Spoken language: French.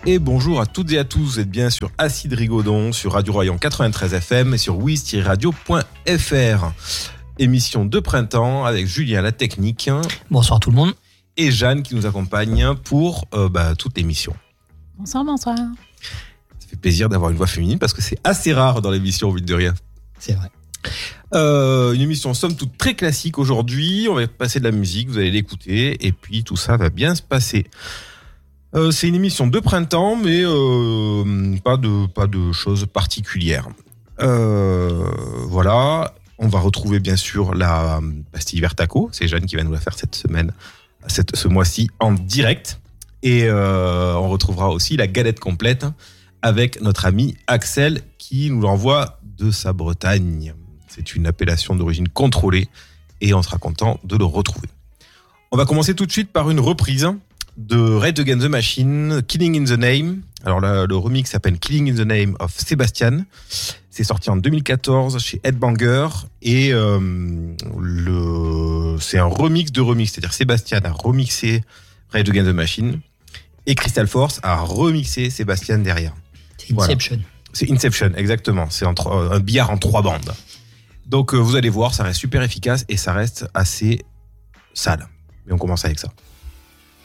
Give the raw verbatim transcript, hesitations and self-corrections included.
Et bonjour à toutes et à tous, vous êtes bien sur Acide Rigaudon, sur Radio Royan quatre-vingt-treize F M et sur wiz tiret radio point f r. Émission de printemps avec Julien la technique. Bonsoir tout le monde. Et Jeanne qui nous accompagne pour euh, bah, toute l'émission. Bonsoir, bonsoir. Ça fait plaisir d'avoir une voix féminine parce que c'est assez rare dans l'émission, au vide de rien. C'est vrai. Euh, une émission somme toute très classique aujourd'hui. On va passer de la musique, vous allez l'écouter et puis tout ça va bien se passer. Euh, c'est une émission de printemps, mais euh, pas de pas de choses particulières. Euh, voilà. On va retrouver bien sûr la pastille Vertaco. C'est Jeanne qui va nous la faire cette semaine, cette, ce mois-ci en direct. Et euh, on retrouvera aussi la galette complète avec notre ami Axel qui nous l'envoie de sa Bretagne. C'est une appellation d'origine contrôlée et on sera content de le retrouver. On va commencer tout de suite par une reprise de Rage Against the Machine, Killing in the Name. Alors là, le remix s'appelle Killing in the Name of Sebastian. C'est sorti en deux mille quatorze chez Headbanger et euh, le, c'est un remix de remix. C'est-à-dire Sebastian a remixé Rage Against the Machine et Crystal Force a remixé Sebastian derrière. C'est Inception. Voilà. C'est Inception, exactement. C'est entre, un billard en trois bandes. Donc euh, vous allez voir, ça reste super efficace et ça reste assez sale. Mais on commence avec ça.